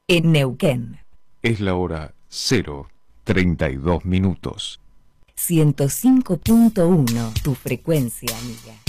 en Neuquén. Es la hora 0:32. 105.1, tu frecuencia, amiga.